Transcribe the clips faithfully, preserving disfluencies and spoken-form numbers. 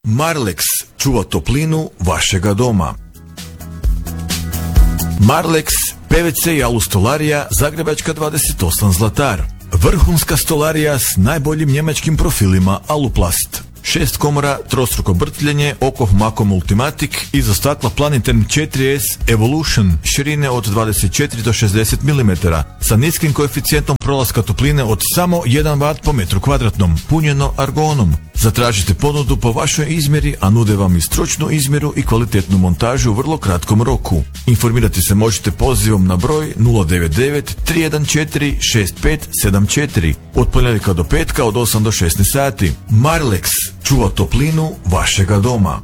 Marlex čuva toplinu vašega doma. Marlex, P V C i alustolarija, Zagrebačka dvadeset osam Zlatar. Vrhunska stolarija s najboljim njemačkim profilima Aluplast. Šest komora, trostruko brtljenje, okov Mako Multimatic, iza stakla Planitern četiri S Evolution, širine od dvadeset četiri do šezdeset milimetara, sa niskim koeficijentom prolaska topline od samo jedan vat po metru kvadratnom, punjeno argonom. Zatražite ponudu po vašoj izmjeri, a nude vam i stručnu izmjeru i kvalitetnu montažu u vrlo kratkom roku. Informirati se možete pozivom na broj nula devet devet tri jedan četiri šest pet sedam četiri. Od ponedjeljka do petka od osam do šesnaest sati. Marlex čuva toplinu vašega doma.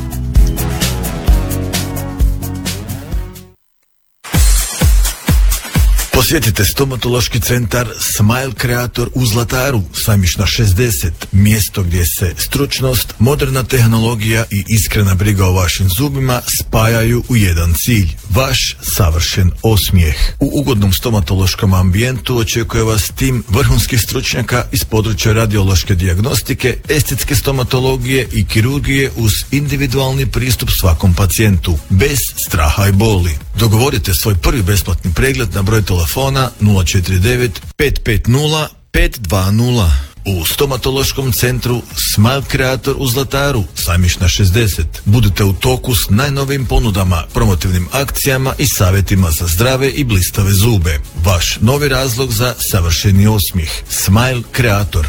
Posjetite stomatološki centar Smile Creator u Zlataru, Sajmišna šezdeset, mjesto gdje se stručnost, moderna tehnologija i iskrena briga o vašim zubima spajaju u jedan cilj, vaš savršen osmijeh. U ugodnom stomatološkom ambijentu očekuje vas tim vrhunskih stručnjaka iz područja radiološke dijagnostike, estetske stomatologije i kirurgije uz individualni pristup svakom pacijentu, bez straha i boli. Dogovorite svoj prvi besplatni pregled na broj telefona nula četiri devet pet pet nula pet dva nula. U stomatološkom centru Smile Creator u Zlataru, Sajmišna šezdeset. Budite u toku s najnovijim ponudama, promotivnim akcijama i savjetima za zdrave i blistave zube. Vaš novi razlog za savršeni osmijeh. Smile Creator.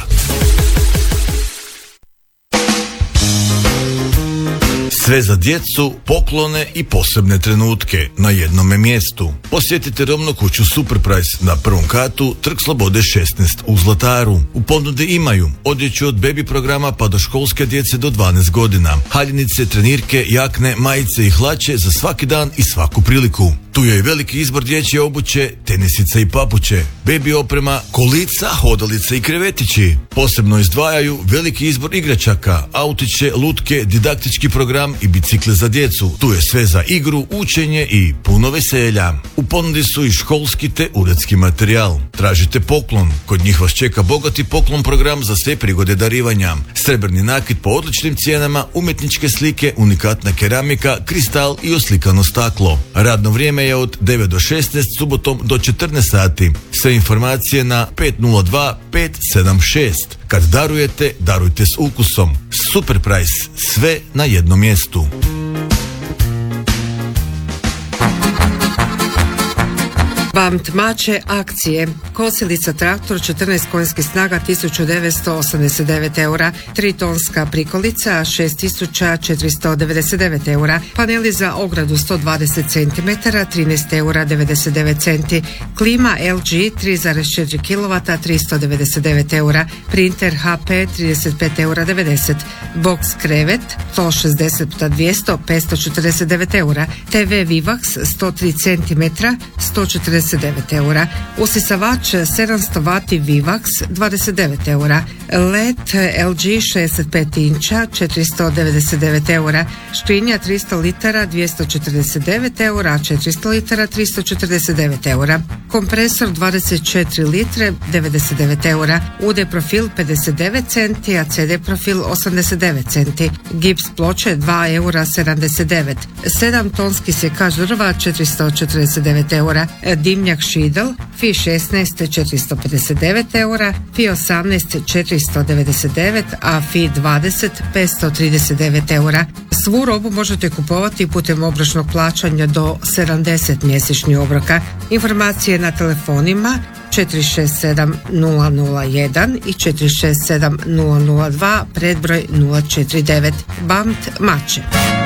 Sve za djecu, poklone i posebne trenutke na jednome mjestu. Posjetite robnu kuću Superprice na prvom katu, Trg Slobode šesnaest u Zlataru. U ponudi imaju odjeću od bebi programa pa do školske djece do dvanaest godina, haljinice, trenirke, jakne, majice i hlače za svaki dan i svaku priliku. Tu je i veliki izbor dječje obuće, tenisice i papuče, bebi oprema, kolica, hodalice i krevetići. Posebno izdvajaju veliki izbor igračaka, autiće, lutke, didaktički program i bicikle za djecu. Tu je sve za igru, učenje i puno veselja. U ponudi su i školski te uredski materijal. Tražite poklon. Kod njih vas čeka bogati poklon program za sve prigode darivanja. Srebrni nakit po odličnim cijenama, umjetničke slike, unikatna keramika, kristal i oslikano staklo. Radno vrijeme je od devet do šesnaest, subotom do četrnaest sati. Sve informacije na pet nula dva pet sedam šest. Kad darujete, darujte s ukusom. Superprice, sve na jednom mjestu. Bamt Mače akcije. Kosilica traktor četrnaest konjskih snaga tisuću devetsto osamdeset devet eura, tri tonska prikolica šest tisuća četiristo devedeset devet eura, paneli za ogradu sto dvadeset centimetara trinaest eura devedeset devet centi, klima L G tri zarez četiri kilovata tristo devedeset devet eura, printer H P trideset pet eura devedeset, box krevet sto šezdeset puta dvjesto petsto četrdeset devet eura, T V Vivax sto tri centimetra sto četrdeset devet eura, usisavač sedamsto vati Vivax dvadeset devet eura, L E D L G šezdeset pet inča četiristo devedeset devet eura, škrinja tristo litara dvjesto četrdeset devet eura, četiristo litara tristo četrdeset devet eura, kompresor dvadeset četiri litre devedeset devet eura, U D profil pedeset devet centi, a C D profil osamdeset devet centi, gips ploče dva eura sedamdeset devet, sedam tonski sjekač drva četiristo četrdeset devet eura, dimnjak Šidel F I šesnaest četiristo pedeset devet eura, F I osamnaest četiristo devedeset devet, a F I dvadeset petsto trideset devet eura. Svu robu možete kupovati putem obročnog plaćanja do sedamdeset mjesečnih obroka. Informacije na telefonima četiri šest sedam nula nula jedan i četiri šest sedam nula nula dva, predbroj nula četiri devet. Bamt Mače.